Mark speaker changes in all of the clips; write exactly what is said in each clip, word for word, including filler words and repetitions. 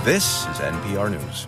Speaker 1: This is N P R News.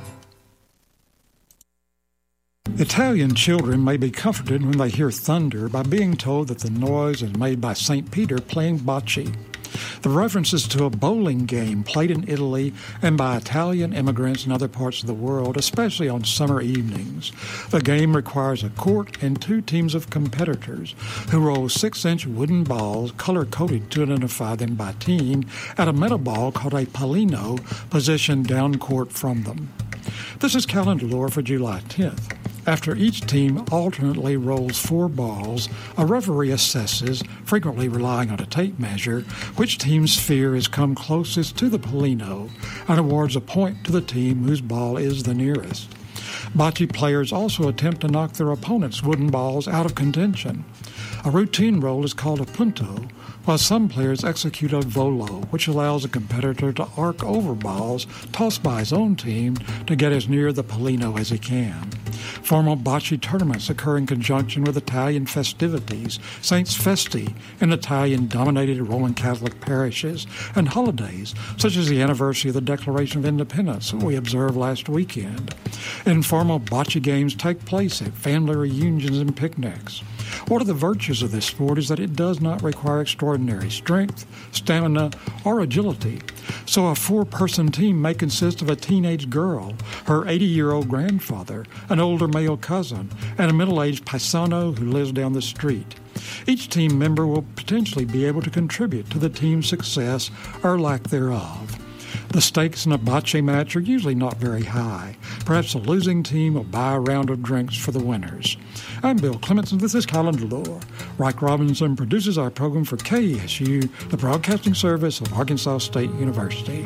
Speaker 2: Italian children may be comforted when they hear thunder by being told that the noise is made by Saint Peter playing bocce. The references to a bowling game played in Italy and by Italian immigrants in other parts of the world, especially on summer evenings. The game requires a court and two teams of competitors who roll six-inch wooden balls color-coded to identify them by team at a metal ball called a pallino positioned down court from them. This is calendar lore for July tenth. After each team alternately rolls four balls, a referee assesses, frequently relying on a tape measure, which team's sphere has come closest to the pallino and awards a point to the team whose ball is the nearest. Bocce players also attempt to knock their opponent's wooden balls out of contention. A routine roll is called a punto, while some players execute a volo, which allows a competitor to arc over balls tossed by his own team to get as near the pallino as he can. Formal bocce tournaments occur in conjunction with Italian festivities, Saints Festi in Italian-dominated Roman Catholic parishes, and holidays, such as the anniversary of the Declaration of Independence that we observed last weekend. Informal bocce games take place at family reunions and picnics. One of the virtues of this sport is that it does not require extraordinary strength, stamina, or agility. So a four-person team may consist of a teenage girl, her eighty-year-old grandfather, an older male cousin, and a middle-aged paisano who lives down the street. Each team member will potentially be able to contribute to the team's success or lack thereof. The stakes in a bocce match are usually not very high. Perhaps the losing team will buy a round of drinks for the winners. I'm Bill Clements, and this is Calendar Lore. Reich Robinson produces our program for K E S U, the broadcasting service of Arkansas State University.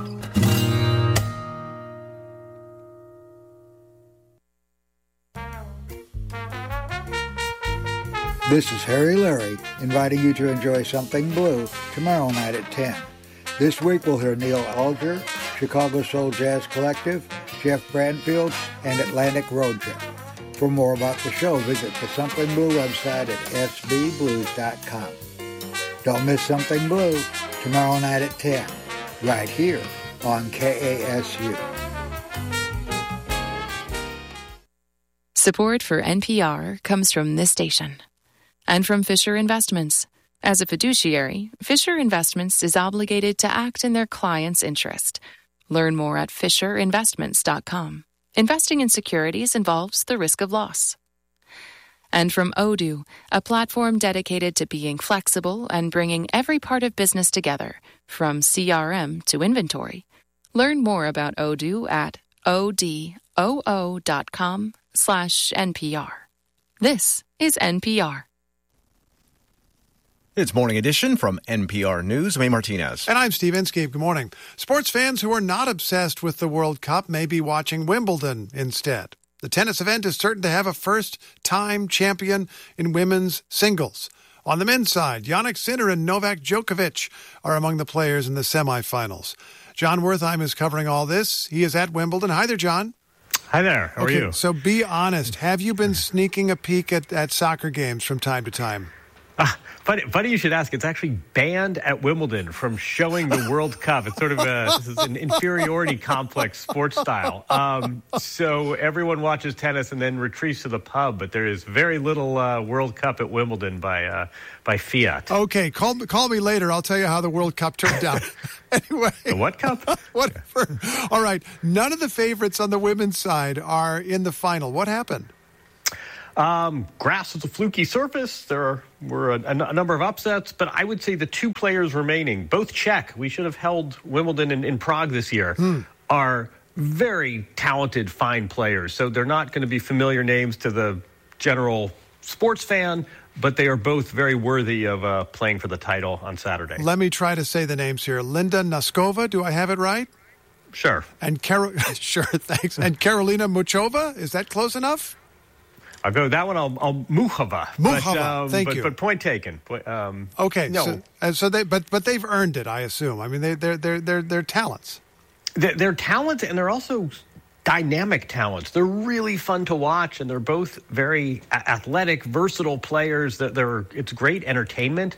Speaker 3: This is Harry Larry, inviting you to enjoy Something Blue tomorrow night at ten. This week we'll hear Neil Alger, Chicago Soul Jazz Collective, Jeff Branfield, and Atlantic Road Trip. For more about the show, visit the Something Blue website at s b blues dot com. Don't miss Something Blue tomorrow night at ten, right here on K A S U.
Speaker 4: Support for N P R comes from this station and from Fisher Investments. As a fiduciary, Fisher Investments is obligated to act in their client's interest. Learn more at fisher investments dot com. Investing in securities involves the risk of loss. And from Odoo, a platform dedicated to being flexible and bringing every part of business together, from C R M to inventory. Learn more about Odoo at odoo dot com slash N P R. This is N P R.
Speaker 1: It's Morning Edition from N P R News. May Martinez.
Speaker 5: And I'm Steve Inskeep. Good morning. Sports fans who are not obsessed with the World Cup may be watching Wimbledon instead. The tennis event is certain to have a first-time champion in women's singles. On the men's side, Jannik Sinner and Novak Djokovic are among the players in the semifinals. John Wertheim is covering all this. He is at Wimbledon. Hi there, John.
Speaker 6: Hi there. How
Speaker 5: okay,
Speaker 6: are you?
Speaker 5: So be honest. Have you been sneaking a peek at, at soccer games from time to time?
Speaker 6: Ah, funny, funny you should ask. It's actually banned at Wimbledon from showing the World Cup. It's sort of a, this is an inferiority complex sports style. Um, so everyone watches tennis and then retreats to the pub, but there is very little uh, World Cup at Wimbledon by uh, by Fiat.
Speaker 5: Okay, call, call me later. I'll tell you how the World Cup turned out. Anyway.
Speaker 6: The what cup?
Speaker 5: Whatever. All right. None of the favorites on the women's side are in the final. What happened?
Speaker 6: Um, grass is a fluky surface. There were a, a number of upsets, but I would say the two players remaining, both Czech, we should have held Wimbledon in, in Prague this year, hmm. are very talented, fine players. So they're not going to be familiar names to the general sports fan, but they are both very worthy of uh, playing for the title on Saturday.
Speaker 5: Let me try to say the names here. Linda Noskova, do I have it right?
Speaker 6: Sure.
Speaker 5: And Carol, sure, thanks. And Karolina Muchova, is that close enough?
Speaker 6: I'll go that one. I'll, I'll Muchova.
Speaker 5: Muchova,
Speaker 6: but, um,
Speaker 5: thank
Speaker 6: but,
Speaker 5: you.
Speaker 6: But point taken. Um,
Speaker 5: okay,
Speaker 6: no.
Speaker 5: so, uh, so they, but but they've earned it, I assume. I mean, they, they're they're they're they're talents.
Speaker 6: They're, they're talents, and they're also dynamic talents. They're really fun to watch, and they're both very athletic, versatile players. That they're it's great entertainment.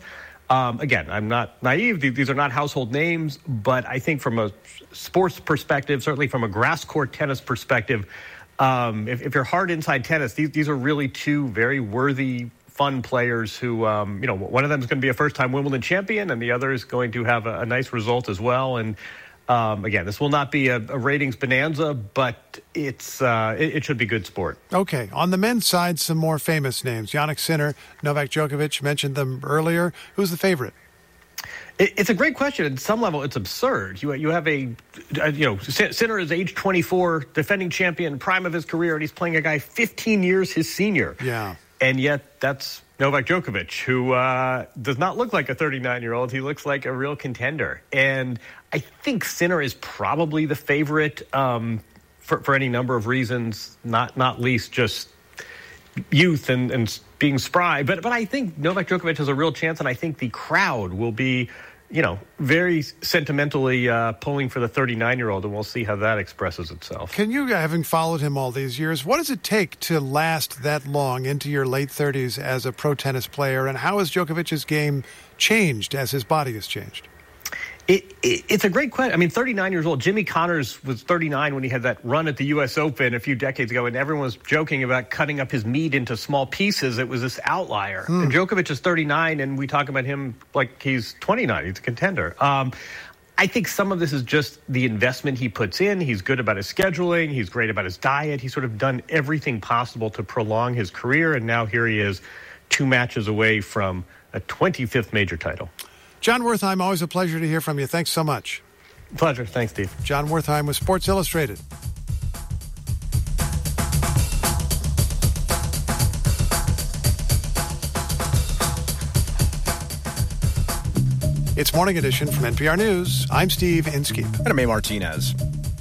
Speaker 6: Um, again, I'm not naive. These are not household names, but I think from a sports perspective, certainly from a grass court tennis perspective, um, if, if you're hard inside tennis, these, these are really two very worthy, fun players who, um, you know, one of them is going to be a first-time Wimbledon champion, and the other is going to have a, a nice result as well. And um, again, this will not be a, a ratings bonanza, but it's uh, it, it should be good sport.
Speaker 5: Okay, on the men's side, some more famous names. Jannik Sinner, Novak Djokovic, mentioned them earlier. Who's the favorite?
Speaker 6: It's a great question. At some level, it's absurd. You you have a, a you know, Sinner is age twenty-four, defending champion, prime of his career, and he's playing a guy fifteen years his senior.
Speaker 5: Yeah.
Speaker 6: And yet that's Novak Djokovic, who uh, does not look like a thirty-nine-year-old. He looks like a real contender. And I think Sinner is probably the favorite um, for, for any number of reasons, not not least just youth and, and being spry. But, but I think Novak Djokovic has a real chance, and I think the crowd will be, you know, very sentimentally uh, pulling for the thirty-nine-year-old, and we'll see how that expresses itself.
Speaker 5: Can you, having followed him all these years, what does it take to last that long into your late thirties as a pro tennis player, and how has Djokovic's game changed as his body has changed?
Speaker 6: It, it, it's a great question. I mean, thirty-nine years old. Jimmy Connors was thirty-nine when he had that run at the U S Open a few decades ago, and everyone was joking about cutting up his meat into small pieces. It was this outlier. Hmm. And Djokovic is thirty-nine, and we talk about him like he's twenty-nine. He's a contender. Um, I think some of this is just the investment he puts in. He's good about his scheduling. He's great about his diet. He's sort of done everything possible to prolong his career, and now here he is, two matches away from a twenty-fifth major title.
Speaker 5: Jon Wertheim, always a pleasure to hear from you. Thanks so much.
Speaker 6: Pleasure. Thanks, Steve.
Speaker 5: Jon Wertheim with Sports Illustrated. It's Morning Edition from N P R News. I'm Steve Inskeep.
Speaker 1: And I'm May Martinez.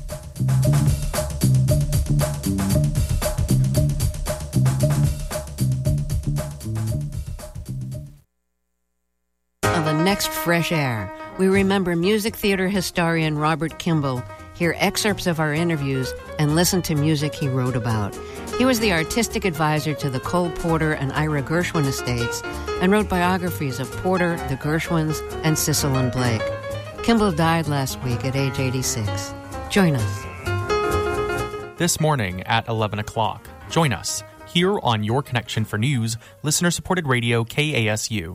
Speaker 7: Next Fresh Air, we remember music theater historian Robert Kimball, hear excerpts of our interviews, and listen to music he wrote about. He was the artistic advisor to the Cole Porter and Ira Gershwin estates and wrote biographies of Porter, the Gershwins, and Cecil and Blake. Kimball died last week at age eighty-six. Join us.
Speaker 8: This morning at eleven o'clock. Join us here on Your Connection for News, listener-supported radio K A S U.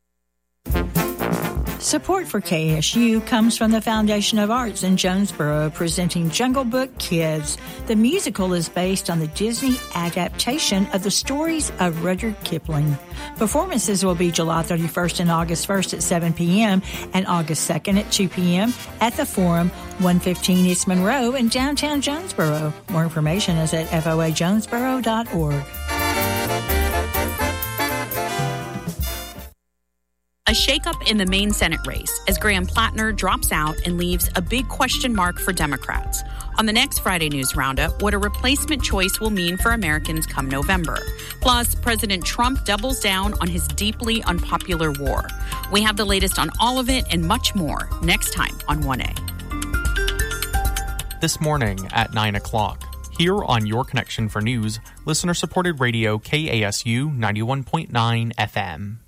Speaker 9: Support for K A S U comes from the Foundation of Arts in Jonesboro, presenting Jungle Book Kids. The musical is based on the Disney adaptation of the stories of Rudyard Kipling. Performances will be July thirty-first and August first at seven p.m. and August second at two p.m. at the Forum, one fifteen East Monroe in downtown Jonesboro. More information is at f o a jonesboro dot org.
Speaker 10: A shakeup in the Maine Senate race as Graham Plattner drops out and leaves a big question mark for Democrats. On the next Friday News Roundup, what a replacement choice will mean for Americans come November. Plus, President Trump doubles down on his deeply unpopular war. We have the latest on all of it and much more next time on one A.
Speaker 8: This morning at nine o'clock. Here on Your Connection for News, listener-supported radio K A S U ninety-one point nine F M.